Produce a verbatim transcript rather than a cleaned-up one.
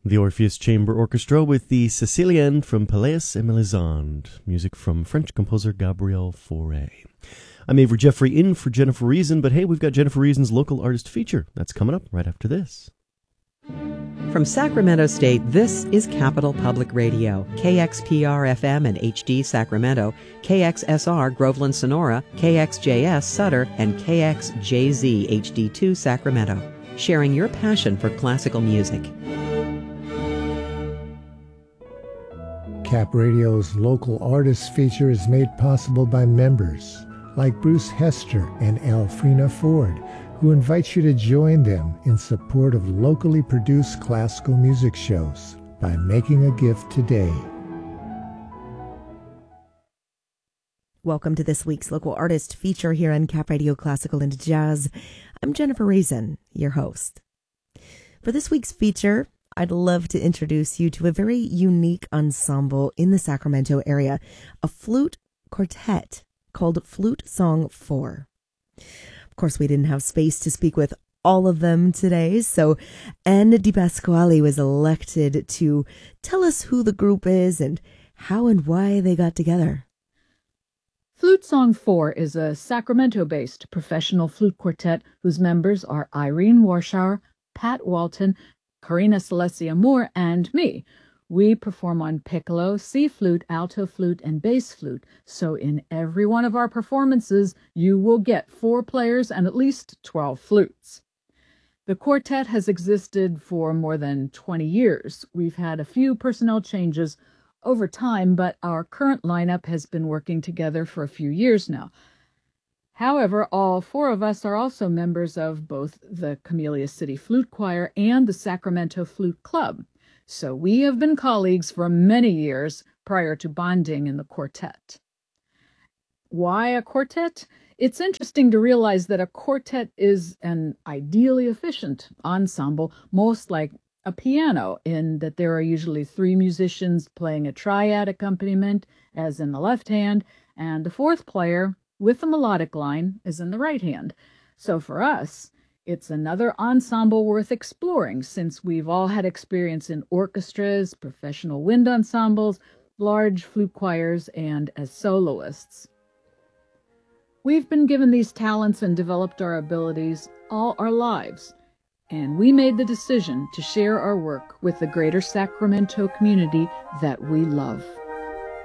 The Orpheus Chamber Orchestra with the Sicilienne from Pelléas et Mélisande, music from French composer Gabriel Fauré. I'm Avery Jeffrey in for Jennifer Reason, but hey, we've got Jennifer Reason's local artist feature. That's coming up right after this. From Sacramento State, this is Capital Public Radio, K X P R F M and H D Sacramento, K X S R Groveland Sonora, K X J S Sutter, and K X J Z H D two Sacramento, sharing your passion for classical music. Cap Radio's local artists feature is made possible by members like Bruce Hester and Alfrena Ford, who invite you to join them in support of locally produced classical music shows by making a gift today. Welcome to this week's local artist feature here on Cap Radio Classical and Jazz. I'm Jennifer Reason, your host. For this week's feature, I'd love to introduce you to a very unique ensemble in the Sacramento area, a flute quartet called Flute Song four. Of course, we didn't have space to speak with all of them today, so Anne Di Pasquale was elected to tell us who the group is and how and why they got together. Flute Song four is a Sacramento-based professional flute quartet whose members are Irene Warshauer, Pat Walton, Karina Celestia Moore, and me. We perform on piccolo, C flute, alto flute, and bass flute, so in every one of our performances, you will get four players and at least twelve flutes. The quartet has existed for more than twenty years. We've had a few personnel changes over time, but our current lineup has been working together for a few years now. However, all four of us are also members of both the Camellia City Flute Choir and the Sacramento Flute Club, so we have been colleagues for many years prior to bonding in the quartet. Why a quartet? It's interesting to realize that a quartet is an ideally efficient ensemble, most like a piano, in that there are usually three musicians playing a triad accompaniment, as in the left hand, and the fourth player with the melodic line is in the right hand. So for us, it's another ensemble worth exploring, since we've all had experience in orchestras, professional wind ensembles, large flute choirs, and as soloists. We've been given these talents and developed our abilities all our lives, and we made the decision to share our work with the greater Sacramento community that we love.